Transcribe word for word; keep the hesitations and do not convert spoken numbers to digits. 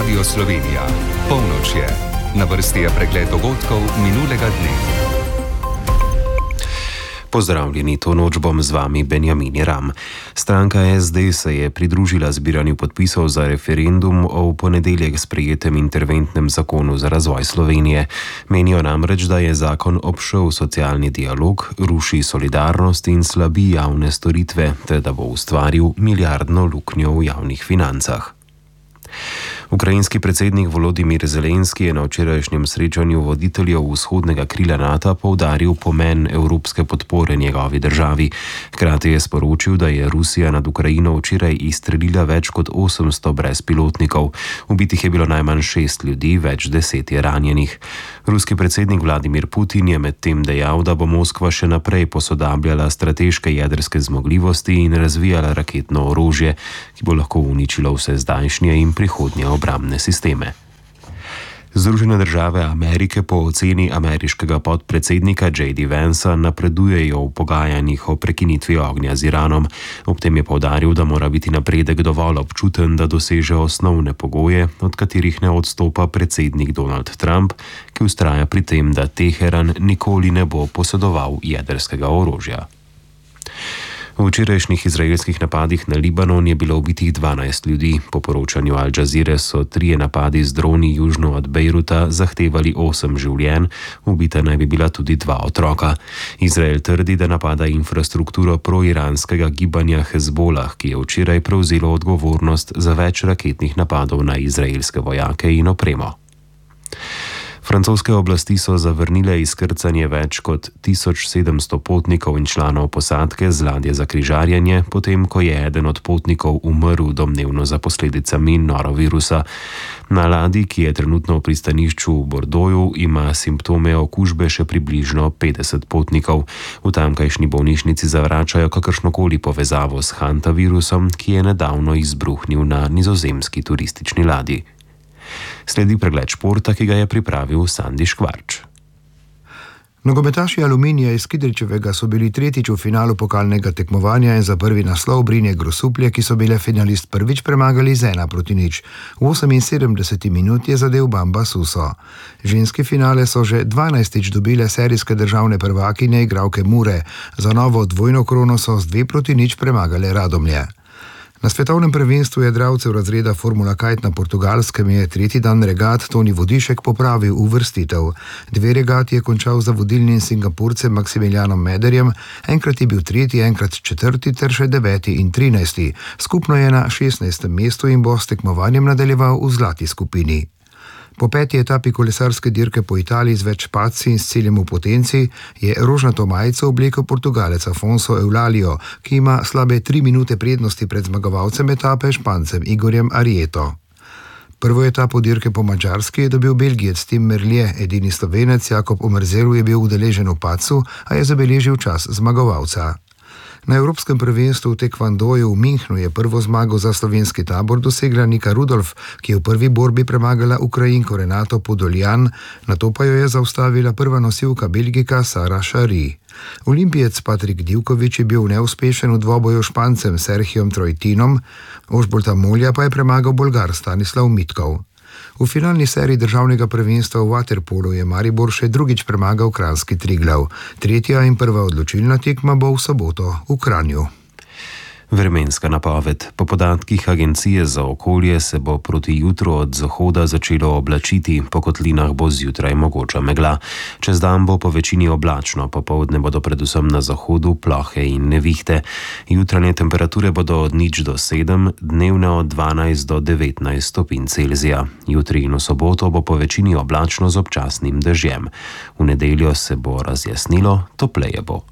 Radio Slovenija. Polnoč je. Na vrsti je pregled dogodkov minulega dne. Pozdravljeni, to noč bom z vami Benjamin Ram. Stranka es de se je pridružila zbiranju podpisov za referendum o v ponedeljek sprejetem interventnem zakonu za razvoj Slovenije. Menijo namreč, da je zakon obšel socialni dialog, ruši solidarnost in slabi javne storitve, ter da bo ustvaril milijardno luknjo v javnih financah. Ukrajinski predsednik Volodimir Zelenski je na včerajšnjem srečanju voditeljev vzhodnega krila NATO poudaril pomen evropske podpore njegovi državi. Hkrati je sporočil, da je Rusija nad Ukrajino včeraj izstrelila več kot osemsto brezpilotnikov. Ubitih je bilo najmanj šest ljudi, več deset je ranjenih. Ruski predsednik Vladimir Putin je medtem dejal, da bo Moskva še naprej posodabljala strateške jedrske zmogljivosti in razvijala raketno orožje, ki bo lahko uničilo vse zdajšnje in prihodnje obrambne sisteme. Združene države Amerike po oceni ameriškega podpredsednika J D Vansa napredujejo v pogajanjih o prekinitvi ognja z Iranom. Ob tem je poudaril, da mora biti napredek dovolj občuten, da doseže osnovne pogoje, od katerih ne odstopa predsednik Donald Trump, ki vztraja pri tem, da Teheran nikoli ne bo posedoval jedrskega orožja. V včerajšnjih izraelskih napadih na Libanon je bilo ubitih dvanajst ljudi. Po poročanju Al Jazeere so trije napadi z droni južno od Bejruta zahtevali osem življenj, ubita naj bi bila tudi dva otroka. Izrael trdi, da napada infrastrukturo proiranskega gibanja Hezbolah, ki je včeraj prevzelo odgovornost za več raketnih napadov na izraelske vojake in opremo. Francoske oblasti so zavrnile izkrcanje več kot tisoč sedemsto potnikov in članov posadke z ladje za križarjenje, potem ko je eden od potnikov umrl domnevno za posledicami norovirusa. Na ladji, ki je trenutno v pristanišču v Bordeauxu, ima simptome okužbe še približno petdeset potnikov. V tamkajšnji bolnišnici zavračajo kakršnokoli povezavo s hantavirusom, ki je nedavno izbruhnil na nizozemski turistični ladji. Sledi pregled športa, ki ga je pripravil Sandi Škvarč. Nogometaši Aluminija iz Kidričevega so bili tretjič v finalu pokalnega tekmovanja in za prvi naslov Brinje Grosuplje, ki so bile finalist prvič, premagali z ena proti nič. V oseminsedemdeseti minuti je zadel Bamba Suso. Ženski finale so že dvanajstič dobile serijske državne prvakinje igralke Mure. Za novo dvojno krono so z dve proti nič premagale Radomlje. Na svetovnem prvenstvu jadralcev razreda Formula Kite na Portugalskem je tretji dan regat Toni Vodišek popravil uvrstitev. Dve regati je končal za vodilnim Singapurcem Maksimilijanom Mederjem, enkrat je bil tretji, enkrat četrti ter še deveti in trinajsti. Skupno je na šestnajstem mestu in bo s tekmovanjem nadaljeval v zlati skupini. Po peti etapi kolesarske dirke po Italiji z več padci in s ciljem v potenci je rožnato majico oblekel Portugalec Afonso Eulalio, ki ima slabe tri minute prednosti pred zmagovalcem etape Špancem Igorjem Arieto. Prvo etapo dirke po Madžarski je dobil Belgijec Tim Merlier, edini Slovenec Jakob Omerzel je bil udeležen v padcu, a je zabeležil čas zmagovalca. Na Evropskem prvenstvu v tekvandoju v Minhnu je prvo zmago za slovenski tabor dosegla Nika Rudolf, ki je v prvi borbi premagala Ukrajinko Renato Podoljan, nato pa jo je zaustavila prva nosilka Belgika Sara Šari. Olimpijec Patrik Divković je bil neuspešen v dvoboju s Špancem Serhijom Trojtinom, Ožbolta Molja pa je premagal Bolgar Stanislav Mitkov. V finalni seriji državnega prvenstva v vaterpolu je Maribor še drugič premagal kranjski Triglav. Tretja in prva odločilna tekma bo v soboto v Kranju. Vremenska napoved. Po podatkih Agencije za okolje se bo proti jutru od zahoda začelo oblačiti, po kotlinah bo zjutraj mogoča megla. Čez dan bo po večini oblačno, popoldne bodo predvsem na zahodu plohe in nevihte. Jutranje temperature bodo od nič do sedem, dnevne od dvanajst do devetnajst stopinj Celzija. Jutri in v soboto bo po večini oblačno z občasnim dežjem. V nedeljo se bo razjasnilo, topleje bo.